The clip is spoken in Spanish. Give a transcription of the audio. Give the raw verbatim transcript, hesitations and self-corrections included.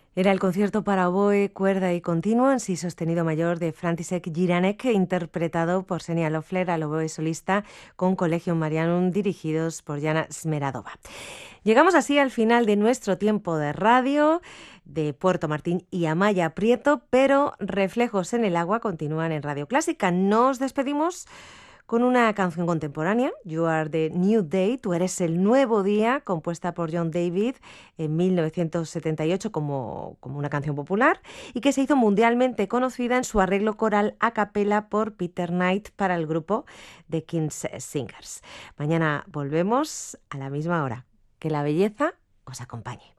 Era el concierto para oboe, cuerda y continuo en si sostenido mayor de František Jiranek, interpretado por Xenia Loeffler al oboe solista con Collegium Marianum, dirigidos por Jana Smeradova. Llegamos así al final de nuestro tiempo de radio de Puerto Martín y Amaya Prieto, pero Reflejos en el Agua continúan en Radio Clásica. Nos despedimos con una canción contemporánea, You Are the New Day, Tú eres el nuevo día, compuesta por John David en mil novecientos setenta y ocho como, como una canción popular y que se hizo mundialmente conocida en su arreglo coral a capela por Peter Knight para el grupo The King's Singers. Mañana volvemos a la misma hora. Que la belleza os acompañe.